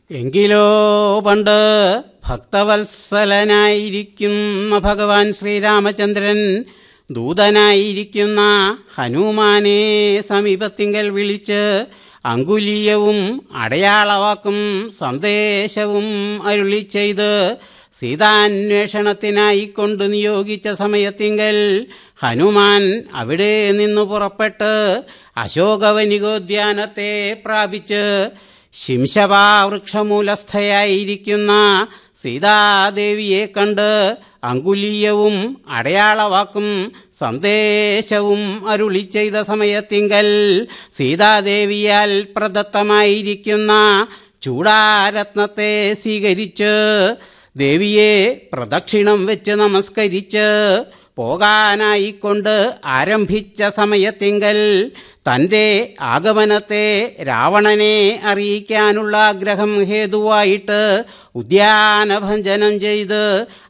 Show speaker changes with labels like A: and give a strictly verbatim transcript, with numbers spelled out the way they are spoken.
A: എങ്കിലോ പണ്ട് ഭക്തവത്സലനായിരിക്കുന്ന ഭഗവാൻ ശ്രീരാമചന്ദ്രൻ ദൂതനായിരിക്കുന്ന ഹനുമാനെ സമീപത്തിങ്കൽ വിളിച്ച് അങ്കുലീയവും അടയാളവാക്കും സന്ദേശവും അരുളി ചെയ്ത് സീതാന്വേഷണത്തിനായിക്കൊണ്ട് നിയോഗിച്ച സമയത്തിങ്കൽ ഹനുമാൻ അവിടെ നിന്നു പുറപ്പെട്ട് അശോകവനികോദ്യാനത്തെ പ്രാപിച്ച് ശിംശപാവൃക്ഷമൂലസ്ഥയായിരിക്കുന്ന സീതാദേവിയെ കണ്ട് അങ്കുലീയവും അടയാളവാക്കും സന്ദേശവും അരുളി ചെയ്ത സമയത്തിങ്കൽ സീതാദേവിയാൽ പ്രദത്തമായിരിക്കുന്ന ചൂടാരത്നത്തെ സ്വീകരിച്ച് ദേവിയെ പ്രദക്ഷിണം വെച്ച് നമസ്കരിച്ച് പോകാനായിക്കൊണ്ട് ആരംഭിച്ച സമയത്തിങ്കൽ തൻ്റെ ആഗമനത്തെ രാവണനെ അറിയിക്കാനുള്ള ആഗ്രഹം ഹേതുവായിട്ട് ഉദ്യാനഭഞ്ജനം ചെയ്ത്